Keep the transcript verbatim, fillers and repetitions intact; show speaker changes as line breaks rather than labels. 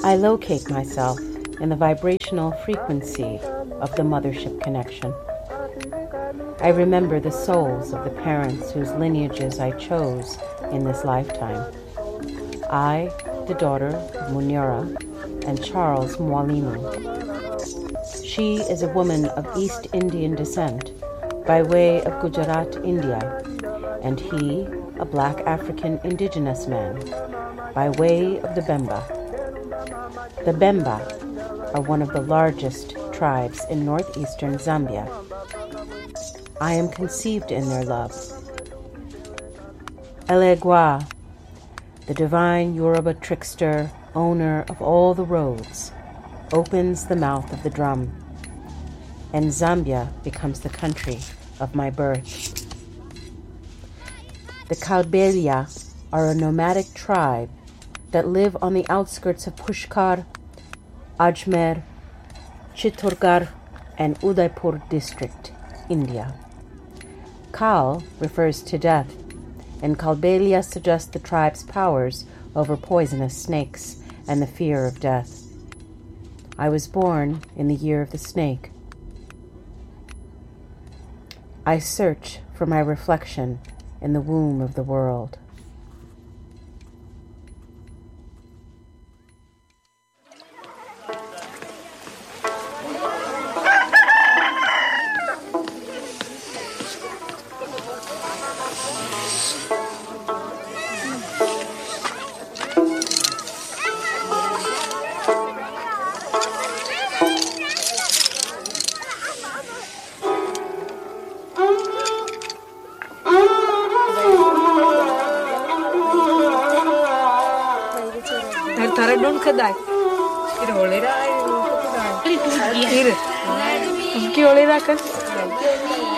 I locate myself in the vibrational frequency of the mothership connection. I remember the souls of the parents whose lineages I chose in this lifetime. I, the daughter of Munira and Charles Mwalimu. She is a woman of East Indian descent by way of Gujarat, India, and he, a black African indigenous man, by way of the Bemba. The Bemba are one of the largest tribes in northeastern Zambia. I am conceived in their love. Elegua, the divine Yoruba trickster, owner of all the roads, opens the mouth of the drum, and Zambia becomes the country of my birth. The Kalbelia are a nomadic tribe that live on the outskirts of Pushkar, Ajmer, Chittorgarh, and Udaipur district, India. Kal refers to death, and Kalbelia suggests the tribe's powers over poisonous snakes and the fear of death. I was born in the year of the snake. I search for my reflection in the womb of the world.
Kedai, kira boleh dah. Kira, kira boleh dah kan?